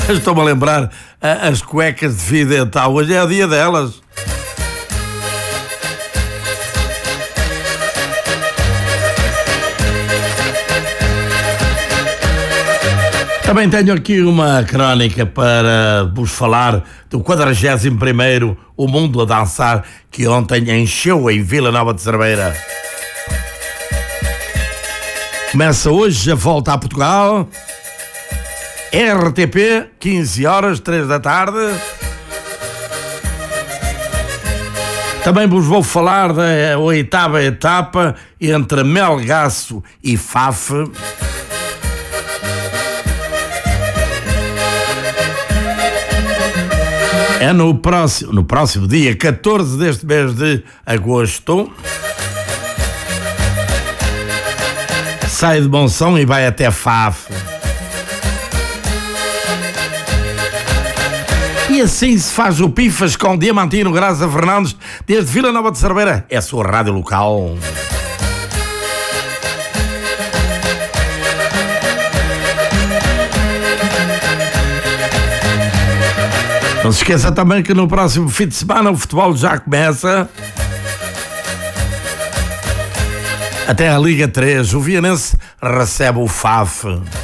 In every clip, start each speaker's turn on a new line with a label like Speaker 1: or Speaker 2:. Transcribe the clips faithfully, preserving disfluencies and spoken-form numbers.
Speaker 1: Estou-me a lembrar a, as cuecas de Fidel. Hoje é o dia delas. Também tenho aqui uma crónica para vos falar do quadragésimo primeiro O Mundo a Dançar, que ontem encheu em Vila Nova de Cerveira. Começa hoje a volta a Portugal. R T P, quinze horas, três da tarde. Também vos vou falar da oitava etapa entre Melgaço e Faf. É no próximo, no próximo dia catorze deste mês de agosto. Sai de Monção e vai até Faf. E assim se faz o Pifas com Diamantino Graça Fernandes, desde Vila Nova de Cerveira. É a sua rádio local. Não se esqueça também que no próximo fim de semana o futebol já começa. Até a Liga três, o Vianense recebe o Faf.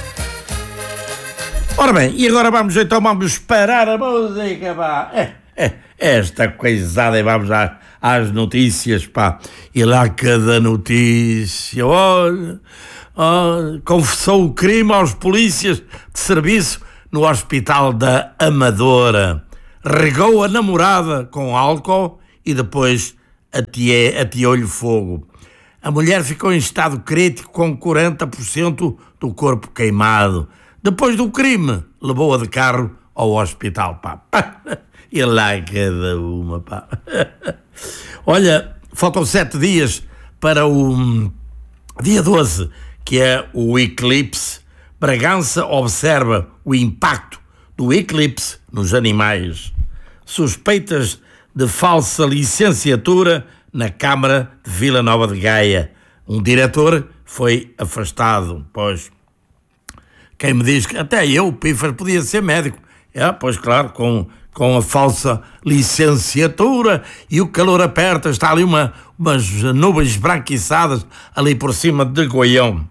Speaker 1: Ora bem, e agora vamos então, vamos parar a música, pá. É, é, esta coisada e vamos já às notícias, pá. E lá cada notícia, olha, olha, confessou o crime aos polícias de serviço no Hospital da Amadora. Regou a namorada com álcool e depois ateou-lhe fogo. A mulher ficou em estado crítico com quarenta por cento do corpo queimado. Depois do crime, levou-a de carro ao hospital, pá. E lá cada uma, pá. Olha, faltam sete dias para o dia doze, que é o eclipse. Bragança observa o impacto do eclipse nos animais. Suspeitas de falsa licenciatura na Câmara de Vila Nova de Gaia. Um diretor foi afastado. Pois, quem me diz que até eu, Pifas, podia ser médico. É, pois claro, com, com a falsa licenciatura e o calor aperta, está ali uma, umas nuvens branquiçadas ali por cima de Goião.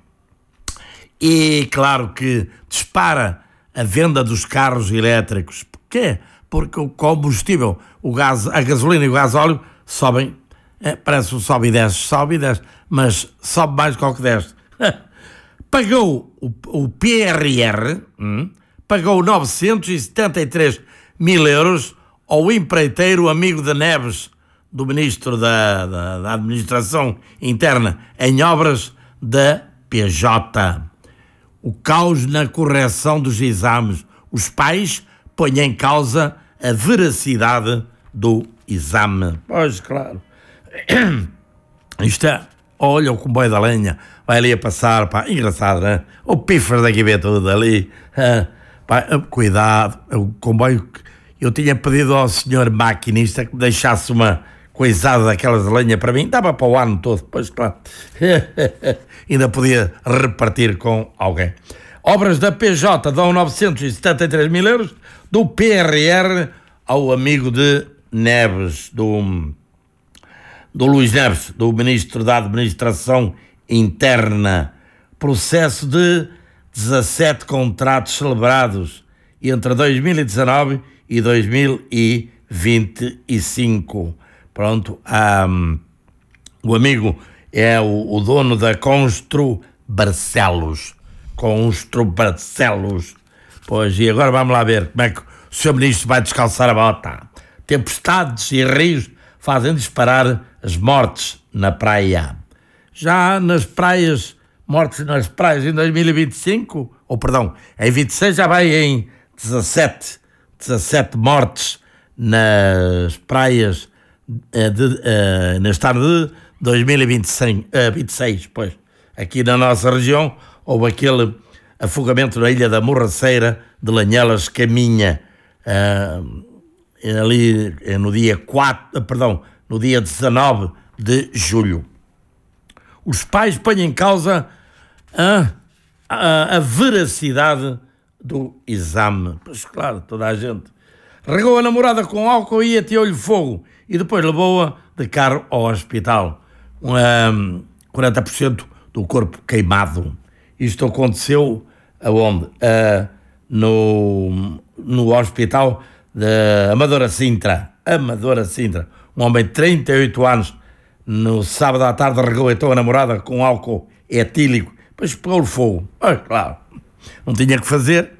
Speaker 1: E claro que dispara a venda dos carros elétricos. Porquê? Porque o combustível, o gás, a gasolina e o gasóleo sobem, é, parece que sobe e desce, sobe e desce, mas sobe mais que o que desce. Pagou o, o P R R, hum, pagou novecentos e setenta e três mil euros ao empreiteiro amigo de Neves, do Ministro da, da, da Administração Interna, em obras da P J. O caos na correção dos exames. Os pais põem em causa a veracidade do exame. Pois, claro. Isto é, olha o comboio da lenha, vai ali a passar, pá, engraçado, né? O Pifas daqui vê tudo ali. Ah, pá, cuidado, o comboio, eu tinha pedido ao senhor maquinista que me deixasse uma coisada daquelas de lenha para mim, dava para o ano todo, pois claro. Ainda podia repartir com alguém. Obras da P J dão novecentos e setenta e três mil euros, do P R R ao amigo de Neves, do, do Luís Neves, do Ministro da Administração Interna. Processo de dezassete contratos celebrados entre dois mil e dezanove e dois mil e vinte e cinco. Pronto, um, o amigo é o, o dono da Constru Barcelos. Constru Barcelos. Pois, e agora vamos lá ver como é que o senhor Ministro vai descalçar a bota. Tempestades e rios fazem disparar as mortes na praia. Já nas praias, mortes nas praias em dois mil e vinte e cinco, ou perdão, em vinte e seis já vai em dezassete, dezassete mortes nas praias de, uh, neste ano de dois mil e vinte e seis, pois, aqui na nossa região houve aquele afogamento na ilha da Morraceira de Lanhelas Caminha, uh, ali no dia quatro, perdão, no dia dezanove de julho. Os pais põem em causa a, a, a veracidade do exame. Pois claro, toda a gente. Regou a namorada com álcool e ateou-lhe fogo e depois levou-a de carro ao hospital. Um, quarenta por cento do corpo queimado. Isto aconteceu aonde? Uh, no, no hospital de Amadora Sintra. Amadora Sintra. Um homem de trinta e oito anos, no sábado à tarde, regou então a namorada com álcool etílico, depois pegou-lhe fogo. Ah, claro, não tinha que fazer.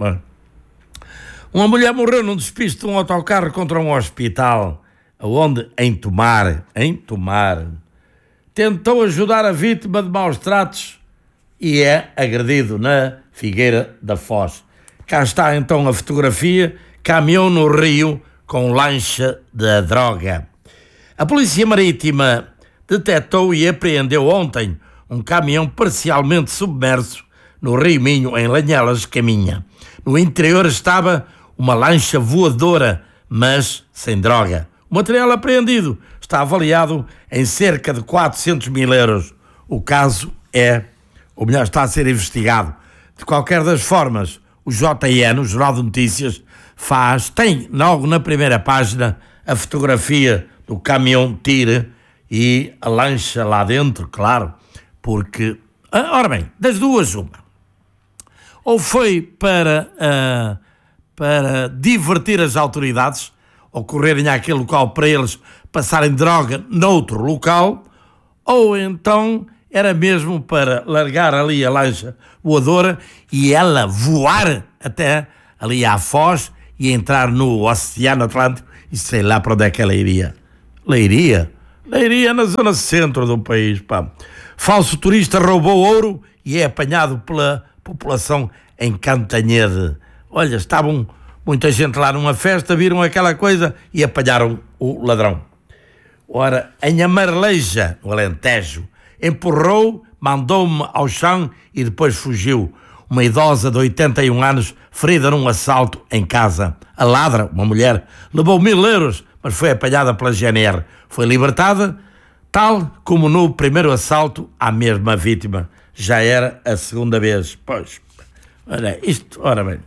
Speaker 1: Uma mulher morreu num despiste de um autocarro contra um hospital. Aonde? Em Tomar. Em Tomar. Tentou ajudar a vítima de maus tratos e é agredido na Figueira da Foz. Cá está então a fotografia. Caminhão no rio com lancha de droga. A Polícia Marítima detectou e apreendeu ontem um caminhão parcialmente submerso no Rio Minho, em Lanhelas, Caminha. No interior estava uma lancha voadora, mas sem droga. O material apreendido está avaliado em cerca de quatrocentos mil euros. O caso é, ou melhor, está a ser investigado. De qualquer das formas, o J N, o Jornal de Notícias, faz, tem logo na primeira página a fotografia do caminhão tira e a lancha lá dentro, claro, porque, ora bem, das duas uma, ou foi para, uh, para divertir as autoridades, ocorrerem àquele local para eles passarem droga noutro local, ou então era mesmo para largar ali a lancha voadora e ela voar até ali à Foz e entrar no Oceano Atlântico e sei lá para onde é que ela iria. Leiria? Leiria na zona centro do país, pá. Falso turista roubou ouro e é apanhado pela população em Cantanhede. Olha, estavam muita gente lá numa festa, viram aquela coisa e apanharam o ladrão. Ora, em Amareleja, no Alentejo, empurrou, mandou-me ao chão e depois fugiu. Uma idosa de oitenta e um anos, ferida num assalto em casa. A ladra, uma mulher, levou mil euros, mas foi apanhada pela G N R. Foi libertada, tal como no primeiro assalto à mesma vítima. Já era a segunda vez. Pois, olha, isto, ora bem.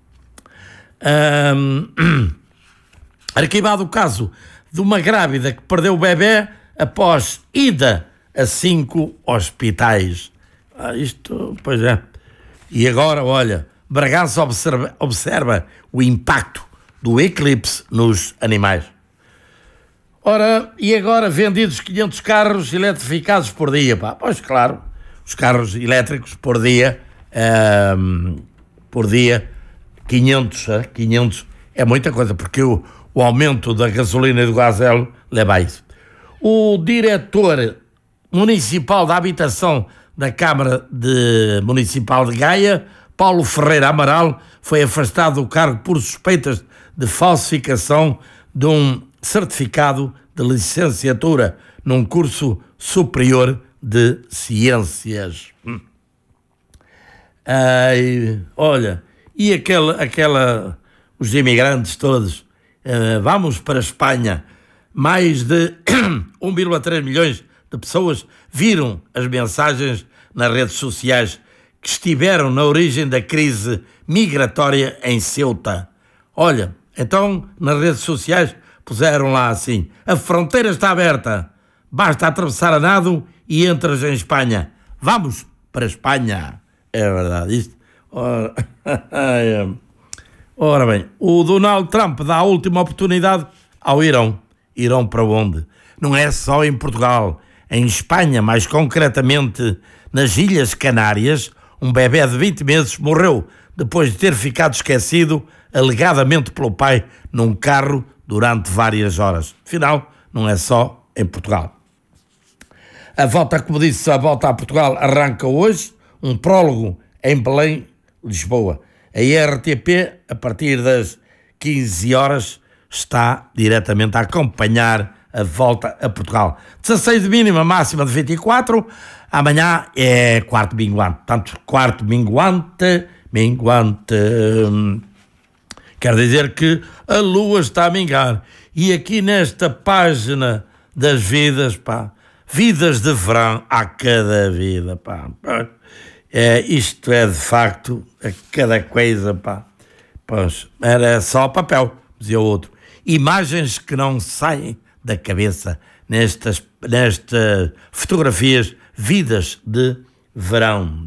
Speaker 1: Um, arquivado o caso de uma grávida que perdeu o bebê após ida a cinco hospitais. Ah, isto, pois é. E agora, olha, Bragança observa, observa o impacto do eclipse nos animais. Ora, e agora vendidos quinhentos carros eletrificados por dia, pá. Pois claro, os carros elétricos por dia, um, por dia, quinhentos, quinhentos é muita coisa, porque o, o aumento da gasolina e do gasóleo leva a isso. O diretor municipal da habitação da Câmara de Municipal de Gaia, Paulo Ferreira Amaral, foi afastado do cargo por suspeitas de falsificação de um certificado de licenciatura num curso superior de ciências. Hum. Ai, olha, e aquela, aquela, os imigrantes todos, uh, vamos para a Espanha, mais de um vírgula três milhões de pessoas viram as mensagens nas redes sociais que estiveram na origem da crise migratória em Ceuta. Olha, então nas redes sociais puseram lá assim: a fronteira está aberta, basta atravessar a nado e entras em Espanha. Vamos para a Espanha. É verdade isto. Ora, ora bem, o Donald Trump dá a última oportunidade ao Irão. Irão para onde? Não é só em Portugal. Em Espanha, mais concretamente nas Ilhas Canárias, um bebê de vinte meses morreu depois de ter ficado esquecido, alegadamente pelo pai, num carro durante várias horas. Afinal, não é só em Portugal. A volta, como disse, a volta a Portugal arranca hoje, um prólogo em Belém, Lisboa. A R T P, a partir das quinze horas, está diretamente a acompanhar a volta a Portugal. dezasseis de mínima, máxima de vinte e quatro. Amanhã é quarto minguante. Portanto, quarto minguante, minguante. Quer dizer que a lua está a mingar. E aqui nesta página das vidas, pá, vidas de verão, há cada vida, pá. É, isto é de facto a cada coisa, pá. Pois, era só papel, dizia o outro. Imagens que não saem da cabeça nestas, nestas fotografias, vidas de verão.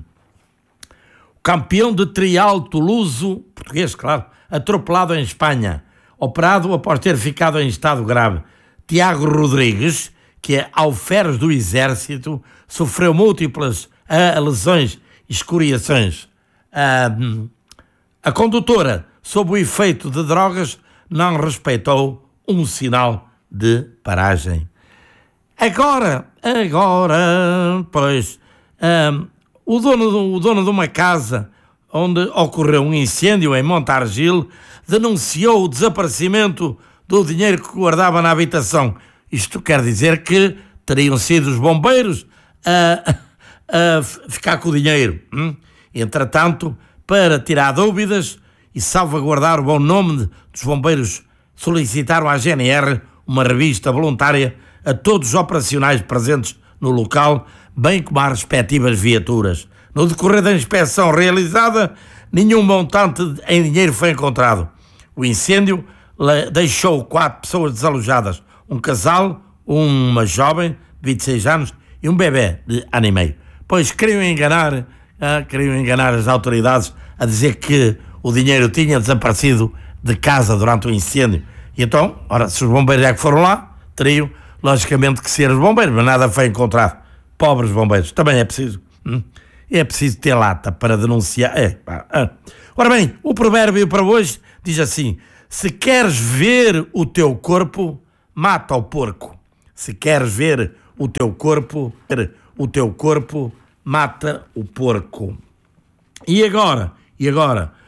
Speaker 1: O campeão de trial Toulouse, português, claro, atropelado em Espanha, operado após ter ficado em estado grave. Tiago Rodrigues, que é alferes do Exército, sofreu múltiplas uh, lesões e escoriações. Uh, a condutora, sob o efeito de drogas, não respeitou um sinal de paragem. Agora, agora, pois, um, o, dono de, o dono de uma casa onde ocorreu um incêndio em Montargil denunciou o desaparecimento do dinheiro que guardava na habitação. Isto quer dizer que teriam sido os bombeiros a, a ficar com o dinheiro. Hum? Entretanto, para tirar dúvidas e salvaguardar o bom nome dos bombeiros, solicitaram à G N R uma revista voluntária a todos os operacionais presentes no local, bem como às respectivas viaturas. No decorrer da inspeção realizada, nenhum montante em dinheiro foi encontrado. O incêndio deixou quatro pessoas desalojadas, um casal, uma jovem de vinte e seis anos e um bebê de ano e meio. Pois queriam enganar, ah, queriam enganar as autoridades a dizer que o dinheiro tinha desaparecido de casa durante o incêndio. E então, ora, se os bombeiros é que foram lá, teriam logicamente que ser os bombeiros, mas nada foi encontrado. Pobres bombeiros, também é preciso. Hum? É preciso ter lata para denunciar. É, pá, ah. Ora bem, o provérbio para hoje diz assim: se queres ver o teu corpo, mata o porco. Se queres ver o teu corpo, o teu corpo, mata o porco. E agora? E agora?